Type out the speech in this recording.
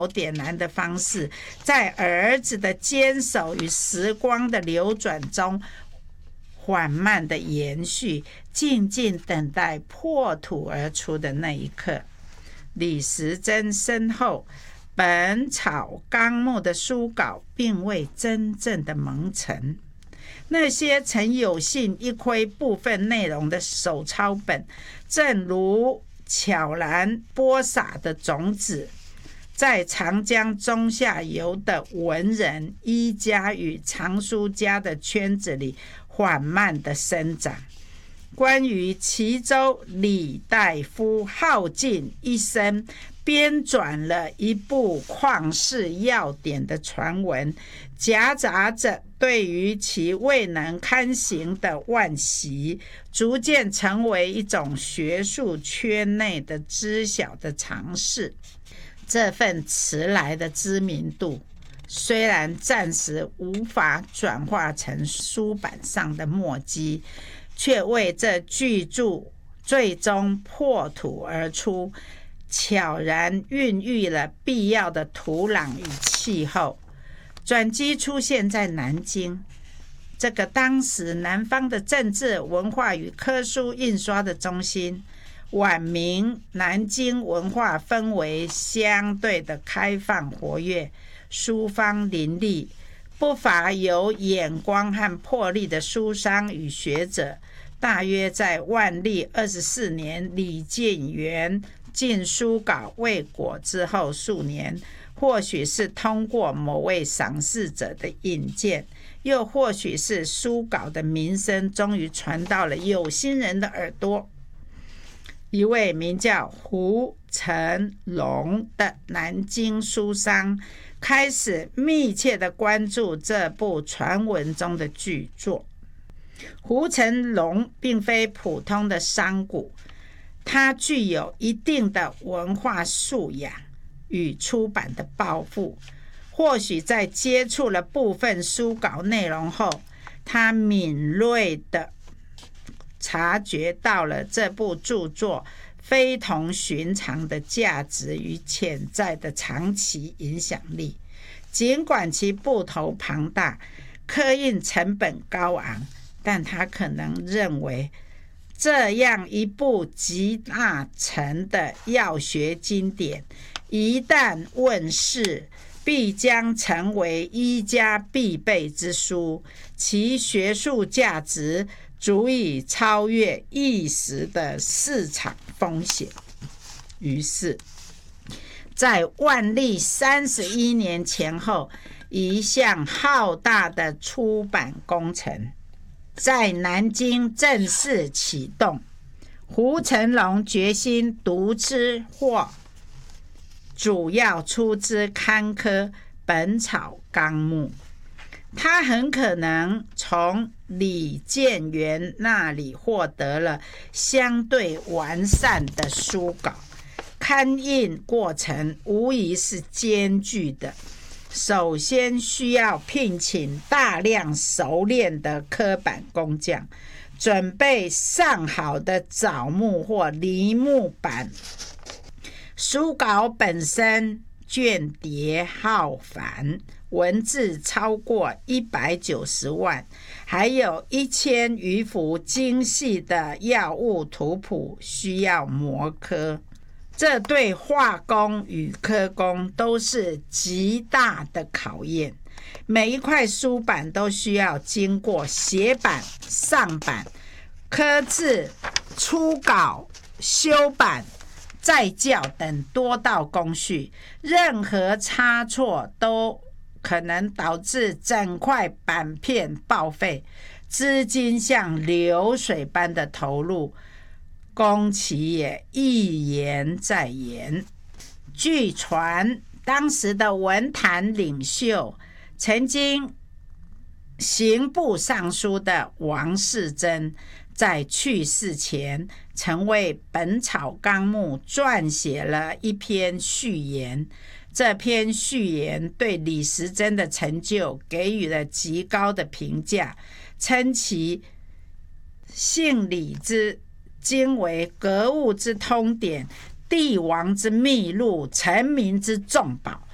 点燃的方式，在儿子的坚守与时光的流转中缓慢的延续，静静等待破土而出的那一刻。李时珍身后《本草纲目》的书稿并未真正的蒙尘，那些曾有幸一窥部分内容的手抄本，正如悄然播撒的种子，在长江中下游的文人、医家与藏书家的圈子里缓慢地生长。关于齐州李大夫耗尽一生编纂了一部旷世要典的传闻，夹杂着对于其未能刊行的惋惜，逐渐成为一种学术圈内的知晓的常识。这份迟来的知名度，虽然暂时无法转化成书版上的墨迹，却为这巨著最终破土而出悄然孕育了必要的土壤与气候。转机出现在南京，这个当时南方的政治、文化与科书印刷的中心。晚明南京文化氛围相对的开放活跃，书坊林立，不乏有眼光和魄力的书商与学者。大约在万历24年李建元进书稿未果之后数年，或许是通过某位赏识者的引荐，又或许是书稿的名声终于传到了有心人的耳朵。一位名叫胡成龙的南京书商开始密切地关注这部传闻中的巨作。胡成龙并非普通的商贾，他具有一定的文化素养与出版的抱负。或许在接触了部分书稿内容后，他敏锐地察觉到了这部著作非同寻常的价值与潜在的长期影响力。尽管其部头庞大，刻印成本高昂，但他可能认为这样一部集大成的药学经典一旦问世，必将成为医家必备之书，其学术价值足以超越一时的市场风险。于是在万历31年前后，一项浩大的出版工程在南京正式启动。胡成龙决心独资或主要出资刊刻《本草纲目》，他很可能从李建元那里获得了相对完善的书稿，刊印过程无疑是艰巨的。首先需要聘请大量熟练的刻版工匠，准备上好的枣木或梨木板。书稿本身卷叠浩繁，文字超过190万，还有1000余幅精细的药物图谱需要磨刻。这对画工与刻工都是极大的考验。每一块书板都需要经过写版、上版、刻字、初稿、修版、再校等多道工序，任何差错都可能导致整块板片报废，资金像流水般的投入，工期也一延再延。据传，当时的文坛领袖，曾经刑部尚书的王士祯，在去世前曾为《本草纲目》撰写了一篇序言。这篇序言对李时珍的成就给予了极高的评价，称其姓李之今为格物之通典，帝王之秘录，臣民之重宝。